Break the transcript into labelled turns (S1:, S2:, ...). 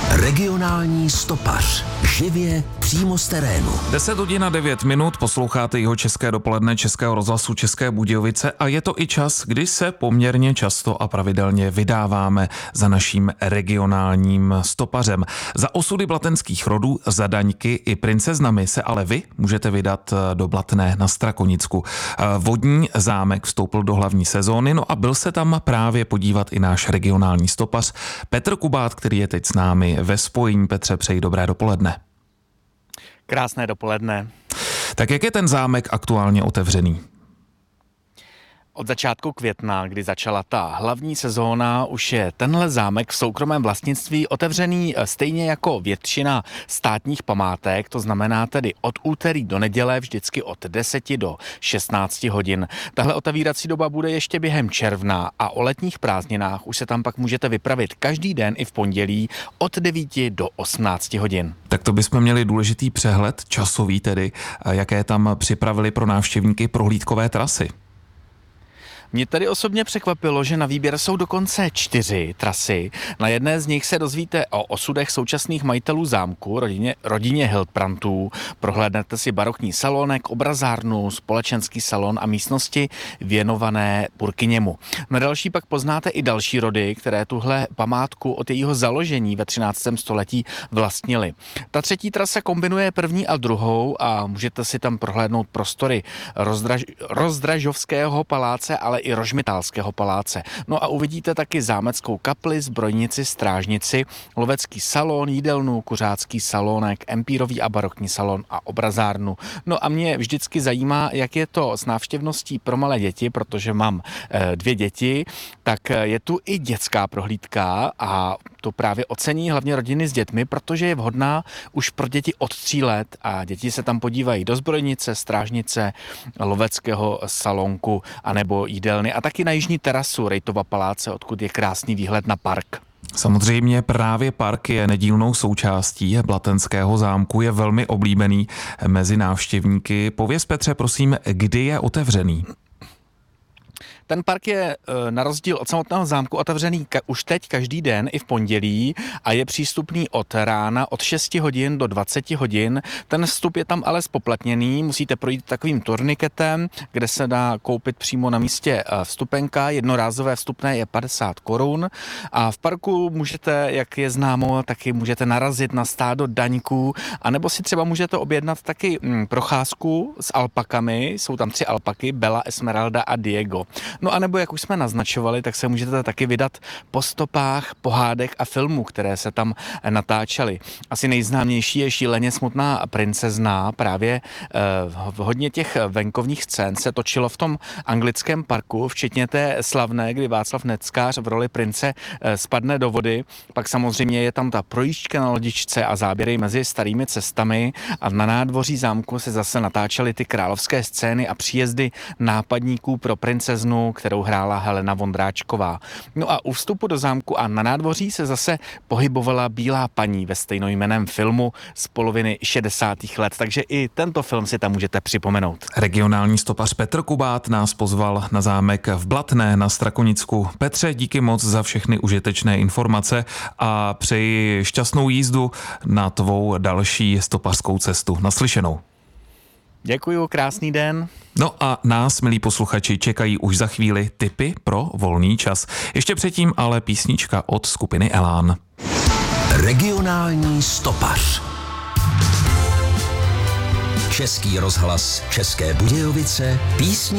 S1: Regionální stopař. Živě přímo z terénu.
S2: 10:09, posloucháte Jihočeské dopoledne Českého rozhlasu České Budějovice a je to i čas, kdy se poměrně často a pravidelně vydáváme za naším regionálním stopařem. Za osudy blatenských rodů, za Daňky i princeznami se ale vy můžete vydat do Blatné na Strakonicku. Vodní zámek vstoupil do hlavní sezóny, no a byl se tam právě podívat i náš regionální stopař Petr Kubát, který je teď s námi ve spojení. Petře, přeji dobré dopoledne.
S3: Krásné dopoledne.
S2: Tak jak je ten zámek aktuálně otevřený?
S3: Od začátku května, kdy začala ta hlavní sezóna, už je tenhle zámek v soukromém vlastnictví otevřený stejně jako většina státních památek, to znamená tedy od úterý do neděle vždycky od 10 do 16 hodin. Tahle otevírací doba bude ještě během června a o letních prázdninách už se tam pak můžete vypravit každý den i v pondělí od 9 do 18 hodin.
S2: Tak to bychom měli důležitý přehled, časový tedy, jaké tam připravili pro návštěvníky prohlídkové trasy.
S3: Mě tady osobně překvapilo, že na výběr jsou dokonce 4 trasy. Na jedné z nich se dozvíte o osudech současných majitelů zámku, rodině Hildbrandtů. Prohlédnete si barokní salonek, obrazárnu, společenský salon a místnosti věnované Purkyněmu. Na další pak poznáte i další rody, které tuhle památku od jejího založení ve 13. století vlastnili. Ta třetí trasa kombinuje první a druhou a můžete si tam prohlédnout prostory Rozdražovského paláce, ale i Rožmitálského paláce. No a uvidíte taky zámeckou kapli, zbrojnici, strážnici, lovecký salon, jídelnu, kuřácký salonek, empírový a barokní salon a obrazárnu. No a mě vždycky zajímá, jak je to s návštěvností pro malé děti, protože mám 2 děti, tak je tu i dětská prohlídka a to právě ocení hlavně rodiny s dětmi, protože je vhodná už pro děti od 3 let a děti se tam podívají do zbrojnice, strážnice, loveckého salonku anebo jídelny a taky na jižní terasu Rejtova paláce, odkud je krásný výhled na park.
S2: Samozřejmě právě park je nedílnou součástí Blatenského zámku, je velmi oblíbený mezi návštěvníky. Pověz, Petře, prosím, kdy je otevřený?
S3: Ten park je na rozdíl od samotného zámku otevřený už teď každý den i v pondělí a je přístupný od rána od 6 hodin do 20 hodin. Ten vstup je tam ale spoplatněný, musíte projít takovým turniketem, kde se dá koupit přímo na místě vstupenka. Jednorázové vstupné je 50 korun a v parku můžete, jak je známo, taky můžete narazit na stádo daňků, anebo si třeba můžete objednat taky procházku s alpakami. Jsou tam 3 alpaky, Bella, Esmeralda a Diego. No a nebo, jak už jsme naznačovali, tak se můžete taky vydat po stopách pohádek a filmů, které se tam natáčely. Asi nejznámější je Šíleně smutná princezna. Právě hodně těch venkovních scén se točilo v tom anglickém parku, včetně té slavné, kdy Václav Neckář v roli prince spadne do vody. Pak samozřejmě je tam ta projížďka na lodičce a záběry mezi starými cestami a na nádvoří zámku se zase natáčely ty královské scény a příjezdy nápadníků pro princeznu, kterou hrála Helena Vondráčková. No a u vstupu do zámku a na nádvoří se zase pohybovala Bílá paní ve stejnojmenném filmu z poloviny 60. let, takže i tento film si tam můžete připomenout.
S2: Regionální stopař Petr Kubát nás pozval na zámek v Blatné na Strakonicku. Petře, díky moc za všechny užitečné informace a přeji šťastnou jízdu na tvou další stopařskou cestu. Naslyšenou.
S3: Děkuju, krásný den.
S2: No a nás, milí posluchači, čekají už za chvíli tipy pro volný čas. Ještě předtím ale písnička od skupiny Elán.
S1: Regionální stopař. Český rozhlas České Budějovice, písni